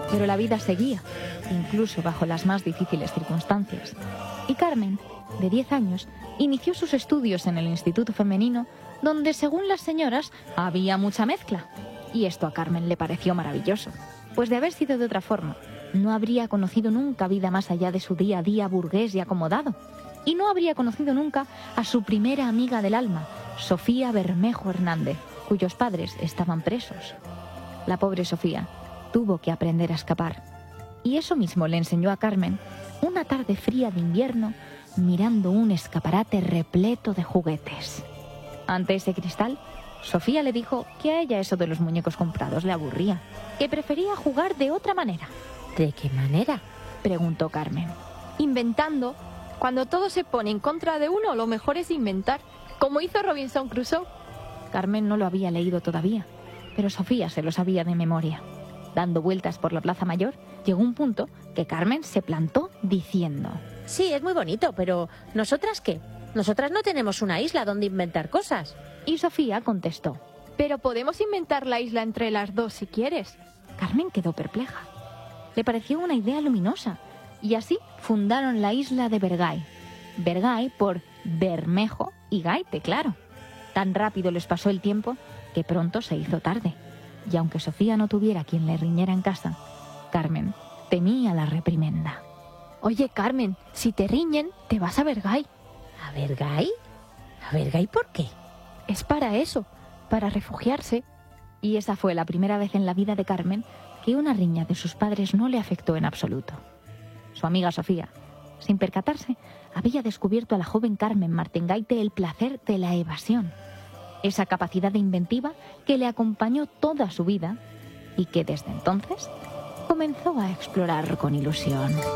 Pero la vida seguía, incluso bajo las más difíciles circunstancias. Y Carmen, de 10 años, inició sus estudios en el Instituto Femenino, donde, según las señoras, había mucha mezcla. Y esto a Carmen le pareció maravilloso, pues de haber sido de otra forma, no habría conocido nunca vida más allá de su día a día burgués y acomodado. Y no habría conocido nunca a su primera amiga del alma, Sofía Bermejo Hernández, cuyos padres estaban presos. La pobre Sofía tuvo que aprender a escapar. Y eso mismo le enseñó a Carmen una tarde fría de invierno, mirando un escaparate repleto de juguetes. Ante ese cristal, Sofía le dijo que a ella eso de los muñecos comprados le aburría, que prefería jugar de otra manera. ¿De qué manera?, preguntó Carmen. Inventando. Cuando todo se pone en contra de uno, lo mejor es inventar, como hizo Robinson Crusoe. Carmen no lo había leído todavía, pero Sofía se lo sabía de memoria. Dando vueltas por la Plaza Mayor, llegó un punto que Carmen se plantó diciendo: Sí, es muy bonito, pero ¿nosotras qué? Nosotras no tenemos una isla donde inventar cosas. Y Sofía contestó: Pero podemos inventar la isla entre las dos si quieres. Carmen quedó perpleja. Le pareció una idea luminosa, y así fundaron la isla de Bergay. Bergay por Bermejo y Gaite, claro. Tan rápido les pasó el tiempo que pronto se hizo tarde. Y aunque Sofía no tuviera quien le riñera en casa, Carmen temía la reprimenda. Oye, Carmen, si te riñen, te vas a Bergay. ¿A Bergay? ¿A Bergay por qué? Es para eso, para refugiarse. Y esa fue la primera vez en la vida de Carmen que una riña de sus padres no le afectó en absoluto. Su amiga Sofía, sin percatarse, había descubierto a la joven Carmen Martín-Gaite el placer de la evasión, esa capacidad de inventiva que le acompañó toda su vida y que desde entonces comenzó a explorar con ilusión.